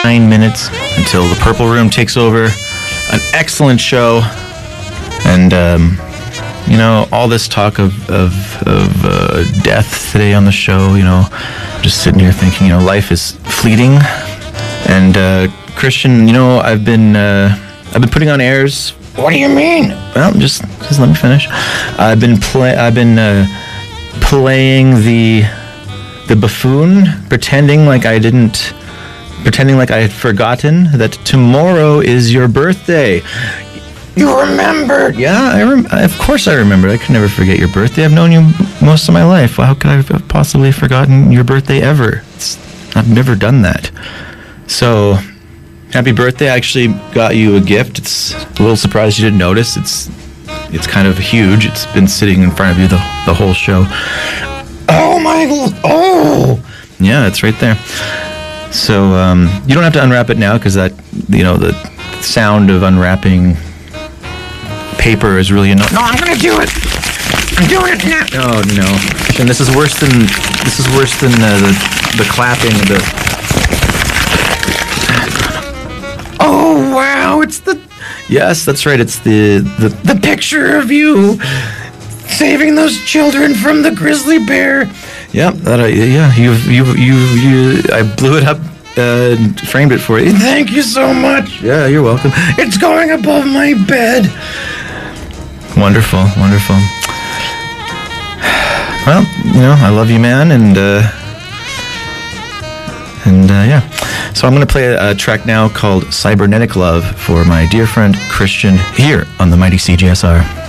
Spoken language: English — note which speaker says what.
Speaker 1: 9 minutes until the Purple Room takes over. An excellent show. And, you know, all this talk of death today on the show, you know, just sitting here thinking, you know, life is fleeting. And, Christian, you know, I've been putting on airs. What do you mean? Well, just let me finish. I've been playing the buffoon, pretending like I had forgotten that tomorrow is your birthday. You remembered? Yeah, of course I remember. I could never forget your birthday. I've known you most of my life. Well, how could I have possibly forgotten your birthday ever? I've never done that. So, happy birthday. I actually got you a gift. It's a little surprised you didn't notice. It's kind of huge. It's been sitting in front of you the whole show. Oh my, oh! Yeah, it's right there. So, you don't have to unwrap it now because that, you know, the sound of unwrapping paper is really annoying. No, I'm gonna do it. I'm doing it now. Oh no, and this is worse than the clapping. Oh wow, it's yes, that's right. It's the picture of you saving those children from the grizzly bear. Yep, I blew it up. Framed it for you. Thank you so much. Yeah, you're welcome. It's going above my bed. Wonderful. Well, you know, I love you, man, and yeah. So I'm going to play a track now called Cybernetic Love for my dear friend Christian here on the Mighty CJSR.